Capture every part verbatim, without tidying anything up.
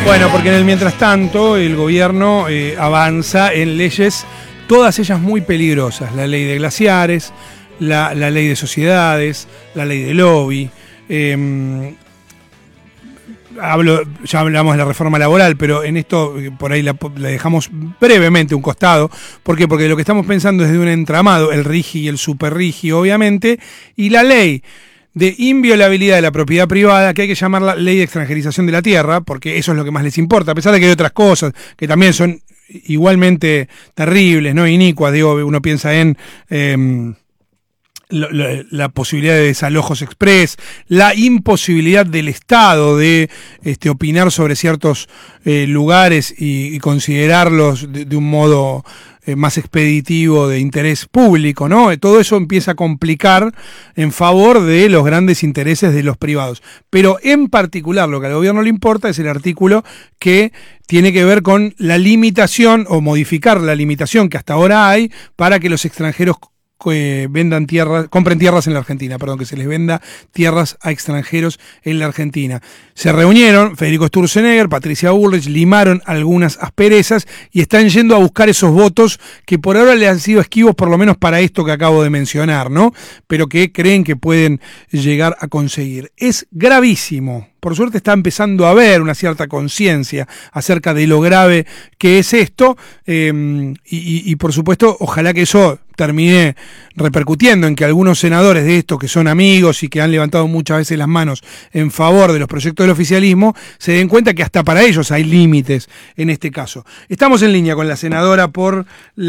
Bueno, porque en el mientras tanto el gobierno eh, avanza en leyes, todas ellas muy peligrosas. La ley de glaciares, la, la ley de sociedades, la ley de lobby. Eh, hablo, ya hablamos de la reforma laboral, pero en esto por ahí la, la dejamos brevemente a un costado. ¿Por qué? Porque lo que estamos pensando es de un entramado, el RIGI y el superRIGI, obviamente, y la ley de inviolabilidad de la propiedad privada, que hay que llamarla ley de extranjerización de la tierra, porque eso es lo que más les importa, a pesar de que hay otras cosas que también son igualmente terribles, ¿no? Inicuas, digo, uno piensa en eh, la, la, la posibilidad de desalojos express, la imposibilidad del Estado de este, opinar sobre ciertos eh, lugares y, y considerarlos de, de un modo Eh, más expeditivo de interés público, ¿no? Todo eso empieza a complicar en favor de los grandes intereses de los privados. Pero en particular lo que al gobierno le importa es el artículo que tiene que ver con la limitación o modificar la limitación que hasta ahora hay para que los extranjeros que vendan tierras, compren tierras en la Argentina, perdón, que se les venda tierras a extranjeros en la Argentina. Se reunieron Federico Sturzenegger, Patricia Bullrich, limaron algunas asperezas y están yendo a buscar esos votos que por ahora le han sido esquivos, por lo menos para esto que acabo de mencionar, ¿no? Pero que creen que pueden llegar a conseguir. Es gravísimo. Por suerte está empezando a haber una cierta conciencia acerca de lo grave que es esto, eh, y, y, y por supuesto ojalá que eso termine repercutiendo en que algunos senadores de estos que son amigos y que han levantado muchas veces las manos en favor de los proyectos del oficialismo se den cuenta que hasta para ellos hay límites en este caso. Estamos en línea con la senadora por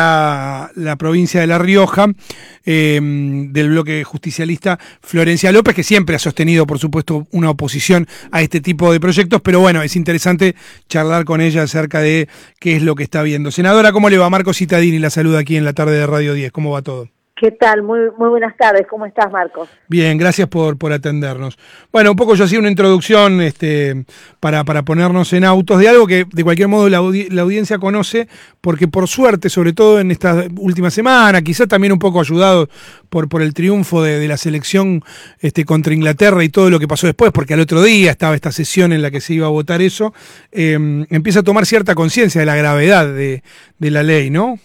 la, la provincia de La Rioja, eh, del bloque justicialista, Florencia López, que siempre ha sostenido por supuesto una oposición a este tipo de proyectos, pero bueno, es interesante charlar con ella acerca de qué es lo que está viendo. Senadora, ¿cómo le va? Marcos Cittadini la saluda aquí en la tarde de Radio diez. ¿Cómo va todo? ¿Qué tal? Muy muy buenas tardes. ¿Cómo estás, Marcos? Bien, gracias por, por atendernos. Bueno, un poco yo hacía una introducción este, para, para ponernos en autos de algo que de cualquier modo la, audi la audiencia conoce, porque por suerte, sobre todo en esta última semana, quizás también un poco ayudado por, por el triunfo de, de la selección este, contra Inglaterra y todo lo que pasó después, porque al otro día estaba esta sesión en la que se iba a votar eso, eh, empieza a tomar cierta conciencia de la gravedad de, de la ley, ¿no?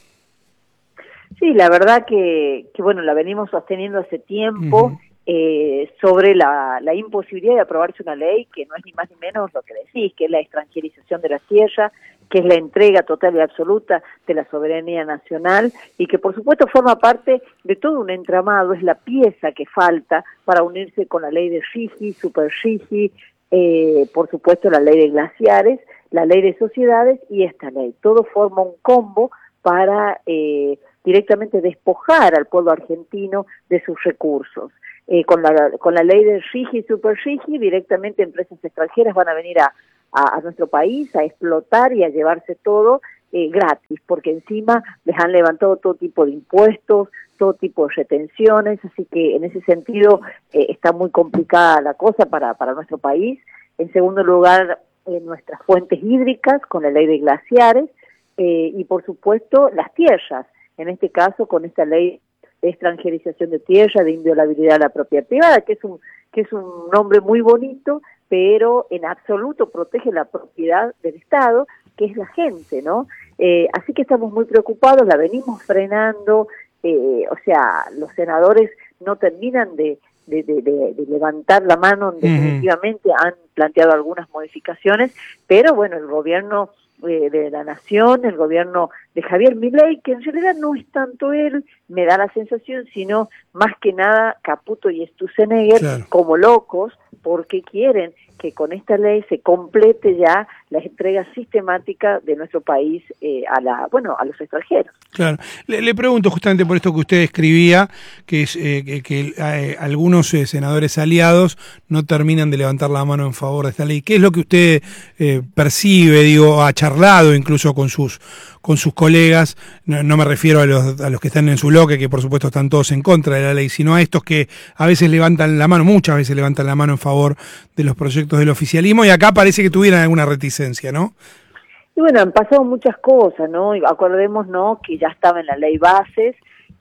Sí, la verdad que, que bueno, la venimos sosteniendo hace tiempo, uh-huh. eh, sobre la, la imposibilidad de aprobarse una ley que no es ni más ni menos lo que decís, que es la extranjerización de la tierra, que es la entrega total y absoluta de la soberanía nacional y que por supuesto forma parte de todo un entramado, es la pieza que falta para unirse con la ley de RIGI, super-RIGI, eh, por supuesto la ley de glaciares, la ley de sociedades y esta ley. Todo forma un combo para Eh, directamente despojar al pueblo argentino de sus recursos. Eh, con la con la ley de RIGI y super-RIGI, directamente empresas extranjeras van a venir a, a, a nuestro país a explotar y a llevarse todo eh, gratis, porque encima les han levantado todo tipo de impuestos, todo tipo de retenciones, así que en ese sentido eh, está muy complicada la cosa para, para nuestro país. En segundo lugar, eh, nuestras fuentes hídricas con la ley de glaciares eh, y por supuesto las tierras, en este caso con esta ley de extranjerización de tierra, de inviolabilidad de la propiedad privada, que es un que es un nombre muy bonito, pero en absoluto protege la propiedad del Estado, que es la gente, ¿no? Eh, así que estamos muy preocupados, la venimos frenando, eh, o sea, los senadores no terminan de, de, de, de, de levantar la mano, definitivamente uh-huh. han planteado algunas modificaciones, pero bueno, el gobierno De, de la nación, el gobierno de Javier Milei, que en realidad no es tanto él, me da la sensación, sino más que nada Caputo y Sturzenegger, claro, como locos, porque quieren que con esta ley se complete ya la entrega sistemática de nuestro país eh, a la bueno a los extranjeros. Claro. Le, le pregunto justamente por esto que usted escribía, que es eh, que, que eh, algunos eh, senadores aliados no terminan de levantar la mano en favor de esta ley. ¿Qué es lo que usted eh, percibe, digo, ha charlado incluso con sus con sus colegas? No, no me refiero a los, a los que están en su bloque, que por supuesto están todos en contra de la ley, sino a estos que a veces levantan la mano, muchas veces levantan la mano en favor de los proyectos del oficialismo, y acá parece que tuvieran alguna reticencia, ¿no? Y bueno, han pasado muchas cosas, ¿no? Y acordémonos que ya estaba en la ley bases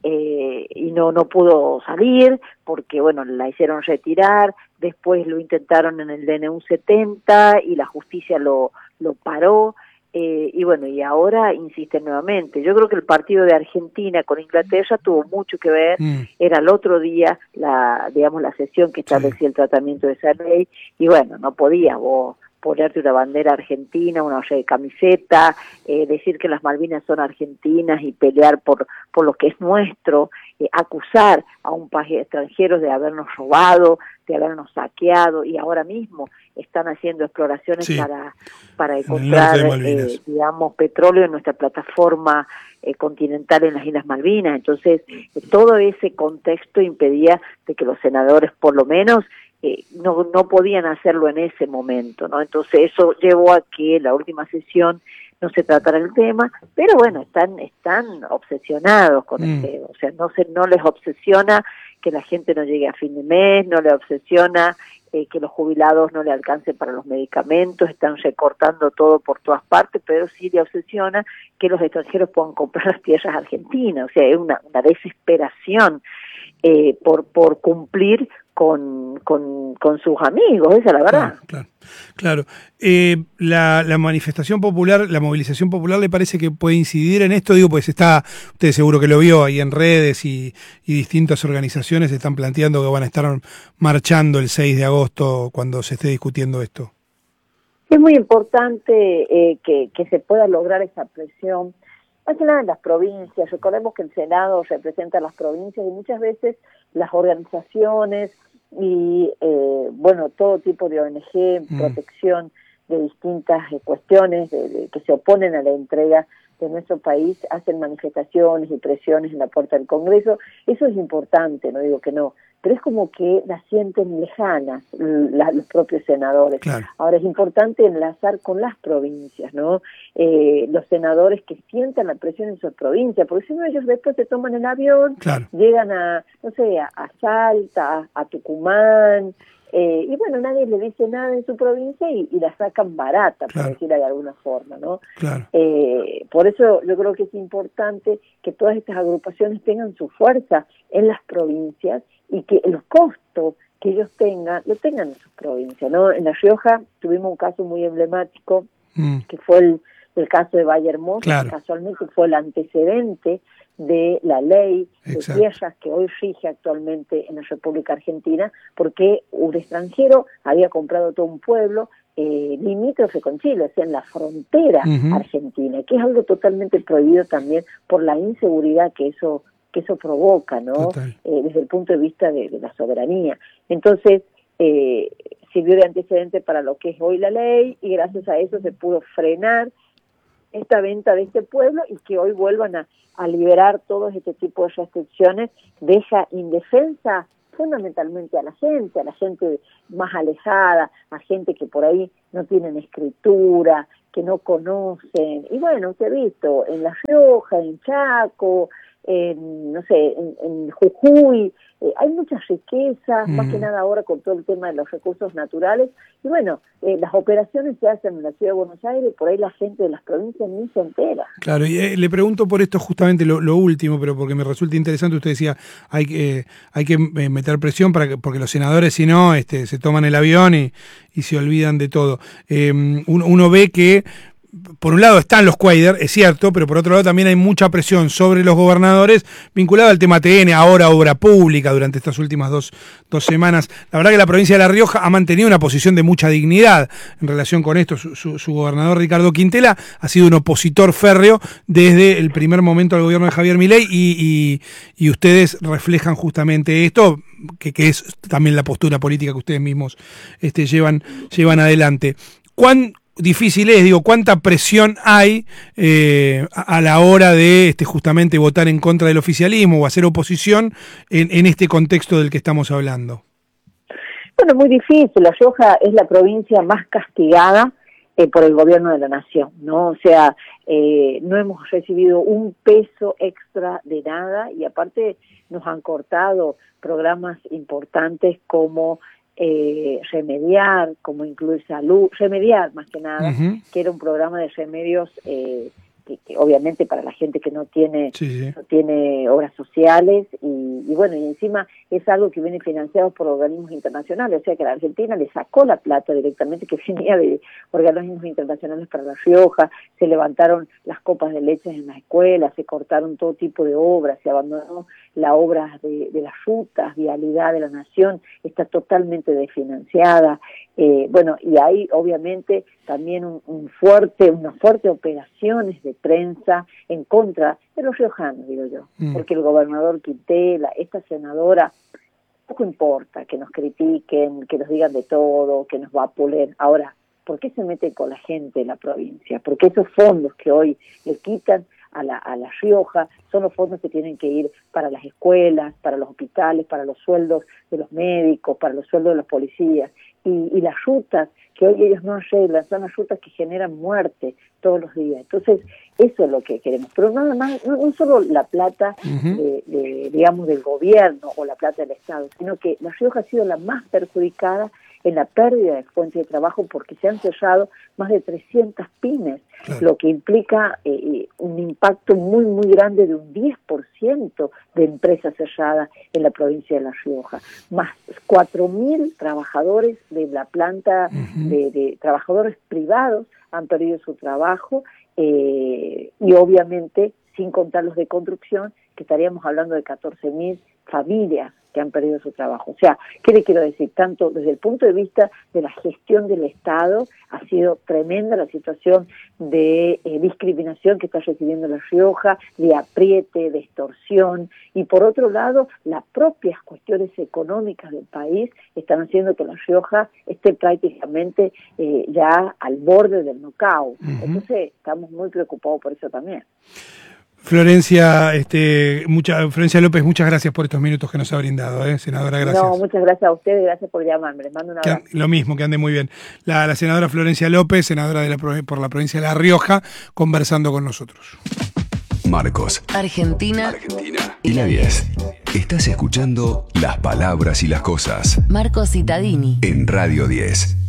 eh, y no no pudo salir porque, bueno, la hicieron retirar, después lo intentaron en el D N U setenta y la justicia lo lo paró, eh, y bueno, y ahora insiste nuevamente. Yo creo que el partido de Argentina con Inglaterra tuvo mucho que ver, mm. era el otro día, la digamos, la sesión que establecía sí. el tratamiento de esa ley, y bueno, no podías vos ponerte una bandera argentina, una camiseta, eh, decir que las Malvinas son argentinas y pelear por, por lo que es nuestro, eh, acusar a un país extranjero de habernos robado, de habernos saqueado, y ahora mismo están haciendo exploraciones sí. para, para encontrar, eh, digamos, petróleo en nuestra plataforma eh, continental en las Islas Malvinas. Entonces, eh, todo ese contexto impedía de que los senadores, por lo menos, Eh, no, no podían hacerlo en ese momento, ¿no? Entonces eso llevó a que la última sesión no se tratara el tema, pero bueno, están están obsesionados con mm. el tema, o sea, no se no les obsesiona que la gente no llegue a fin de mes, no les obsesiona eh, que los jubilados no le alcancen para los medicamentos, están recortando todo por todas partes, pero sí le obsesiona que los extranjeros puedan comprar las tierras argentinas, o sea, es una, una desesperación eh, por, por cumplir Con, con, con sus amigos, esa es la verdad. Claro, claro. claro. Eh, la, la manifestación popular, la movilización popular, ¿le parece que puede incidir en esto? Digo, pues está, usted seguro que lo vio ahí en redes y, y distintas organizaciones están planteando que van a estar marchando el seis de agosto cuando se esté discutiendo esto. Es muy importante eh, que, que se pueda lograr esa presión, más que nada en las provincias. Recordemos que el Senado representa a las provincias y muchas veces las organizaciones y, eh, bueno, todo tipo de O N G, mm. protección de distintas eh, cuestiones de, de, que se oponen a la entrega de nuestro país, hacen manifestaciones y presiones en la puerta del Congreso. Eso es importante, no digo que no, pero es como que las sienten lejanas la, los propios senadores. Claro. Ahora es importante enlazar con las provincias, ¿no? Eh, los senadores que sientan la presión en sus provincias, porque si no ellos después se toman el avión, claro. llegan a, no sé, a, a Salta, a, a Tucumán, eh, y bueno, nadie le dice nada en su provincia y, y la sacan barata, claro. por decirlo de alguna forma, ¿no? Claro. Eh, por eso yo creo que es importante que todas estas agrupaciones tengan su fuerza en las provincias y que los costos que ellos tengan, lo tengan en sus provincias, ¿no? En La Rioja tuvimos un caso muy emblemático, mm. que fue el, el caso de Valle Hermoso, claro. que casualmente fue el antecedente de la ley Exacto. de tierras que hoy rige actualmente en la República Argentina, porque un extranjero había comprado todo un pueblo eh, limítrofe con Chile, o sea, en la frontera uh-huh. argentina, que es algo totalmente prohibido también por la inseguridad que eso que eso provoca, ¿no? Eh, desde el punto de vista de, de la soberanía. Entonces, eh, sirvió de antecedente para lo que es hoy la ley y gracias a eso se pudo frenar esta venta de este pueblo y que hoy vuelvan a, a liberar todos este tipo de restricciones, deja indefensa fundamentalmente a la gente, a la gente más alejada, a gente que por ahí no tienen escritura, que no conocen. Y bueno, usted ha visto, en La Rioja, en Chaco, en, no sé, en, en Jujuy, eh, hay muchas riquezas, mm. más que nada ahora con todo el tema de los recursos naturales, y bueno, eh, las operaciones se hacen en la Ciudad de Buenos Aires, por ahí la gente de las provincias ni se entera. Claro, y eh, le pregunto por esto justamente lo, lo último, pero porque me resulta interesante, usted decía, hay que eh, hay que meter presión para que, porque los senadores si no, este, se toman el avión y, y se olvidan de todo. Eh, uno, uno ve que por un lado están los Quader, es cierto, pero por otro lado también hay mucha presión sobre los gobernadores vinculada al tema T N, ahora obra pública, durante estas últimas dos, dos semanas. La verdad que la provincia de La Rioja ha mantenido una posición de mucha dignidad en relación con esto. Su, su, su gobernador Ricardo Quintela ha sido un opositor férreo desde el primer momento al gobierno de Javier Milei y, y, y ustedes reflejan justamente esto, que, que es también la postura política que ustedes mismos este, llevan, llevan adelante. ¿Cuán difícil es, digo, cuánta presión hay eh, a, a la hora de este, justamente votar en contra del oficialismo o hacer oposición en, en este contexto del que estamos hablando? Bueno, muy difícil. La Rioja es la provincia más castigada eh, por el gobierno de la nación, ¿no? O sea, eh, no hemos recibido un peso extra de nada y aparte nos han cortado programas importantes como Eh, remediar, como incluir salud, remediar más que nada, uh-huh. que era un programa de remedios eh, que, que obviamente para la gente que no tiene sí, sí. no tiene obras sociales, y, y bueno, y encima es algo que viene financiado por organismos internacionales, o sea que la Argentina le sacó la plata directamente que venía de organismos internacionales para La Rioja, se levantaron las copas de leche en las escuelas, se cortaron todo tipo de obras, se abandonó la obra de, de las rutas, vialidad de la nación, está totalmente desfinanciada, eh, bueno, y hay obviamente también un, un fuerte, unas fuertes operaciones de prensa en contra de los riojanos, digo yo, mm. porque el gobernador Quintela, esta senadora, poco importa que nos critiquen, que nos digan de todo, que nos va a vapulen. Ahora, ¿por qué se mete con la gente de la provincia? Porque esos fondos que hoy le quitan a la, a La Rioja son los fondos que tienen que ir para las escuelas, para los hospitales, para los sueldos de los médicos, para los sueldos de los policías, y, y las rutas que hoy ellos no arreglan, son las rutas que generan muerte todos los días. Entonces, eso es lo que queremos. Pero nada más, no, no solo la plata, uh-huh. de, de, digamos, del gobierno o la plata del Estado, sino que La Rioja ha sido la más perjudicada en la pérdida de fuentes de trabajo, porque se han cerrado más de trescientas pymes, claro. lo que implica eh, un impacto muy, muy grande de un diez por ciento de empresas cerradas en la provincia de La Rioja, más cuatro mil trabajadores de la planta, uh-huh. de, de trabajadores privados han perdido su trabajo, eh, y obviamente, sin contar los de construcción, que estaríamos hablando de catorce mil familias que han perdido su trabajo. O sea, ¿qué le quiero decir? Tanto desde el punto de vista de la gestión del Estado, ha sido tremenda la situación de eh, discriminación que está recibiendo La Rioja, de apriete, de extorsión, y por otro lado, las propias cuestiones económicas del país están haciendo que La Rioja esté prácticamente eh, ya al borde del knockout. Uh-huh. Entonces, estamos muy preocupados por eso también. Florencia, este, mucha, Florencia López, muchas gracias por estos minutos que nos ha brindado, ¿eh? Senadora, gracias. No, muchas gracias a ustedes, gracias por llamarme, les mando un abrazo. Lo mismo, que ande muy bien. La, la senadora Florencia López, senadora de la, por la provincia de La Rioja, conversando con nosotros. Marcos, Argentina, Argentina y la diez. Estás escuchando Las Palabras y las Cosas. Marcos Cittadini En Radio diez.